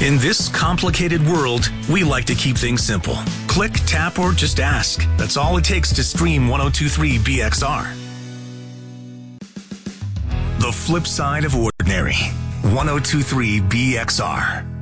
In this complicated world, we like to keep things simple. Click, tap, or just ask. That's all it takes to stream 1023 BXR. The flip side of ordinary. 1023 BXR.